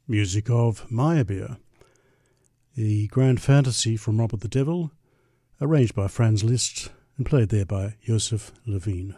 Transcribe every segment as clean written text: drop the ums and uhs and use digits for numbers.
Music of Meyerbeer, the Grand Fantasy from Robert the Devil, arranged by Franz Liszt and played there by Joseph Levine.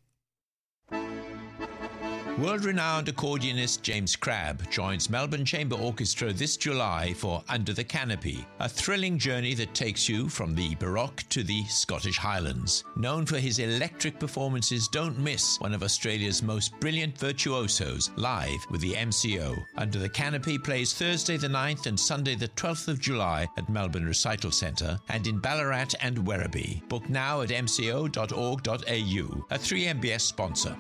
World-renowned accordionist James Crabb joins Melbourne Chamber Orchestra this July for Under the Canopy, a thrilling journey that takes you from the Baroque to the Scottish Highlands. Known for his electric performances, don't miss one of Australia's most brilliant virtuosos live with the MCO. Under the Canopy plays Thursday the 9th and Sunday the 12th of July at Melbourne Recital Centre and in Ballarat and Werribee. Book now at mco.org.au, a 3MBS sponsor.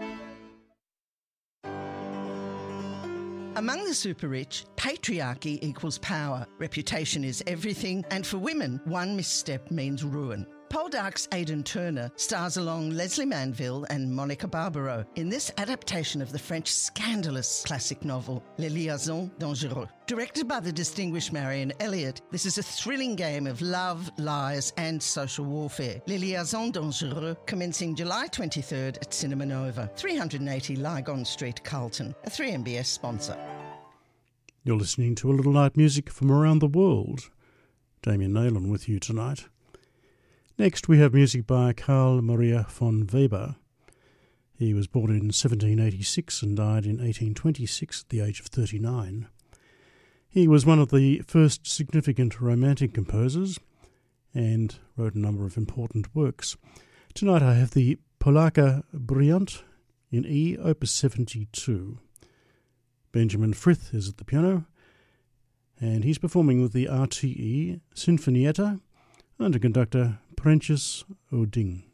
Among the super-rich, patriarchy equals power, reputation is everything, and for women, one misstep means ruin. Poldark's Aidan Turner stars along Leslie Manville and Monica Barbaro in this adaptation of the French scandalous classic novel, Les Liaisons Dangereuses. Directed by the distinguished Marion Elliott, this is a thrilling game of love, lies and social warfare. Les Liaisons Dangereuses, commencing July 23rd at Cinema Nova, 380 Lygon Street, Carlton, a 3MBS sponsor. You're listening to a little light music from around the world. Damien Naylan with you tonight. Next we have music by Carl Maria von Weber. He was born in 1786 and died in 1826 at the age of 39. He was one of the first significant Romantic composers and wrote a number of important works. Tonight I have the Polaka Brillante in E, Opus 72. Benjamin Frith is at the piano, and he's performing with the RTE Sinfonietta under conductor Prentius O'Ding.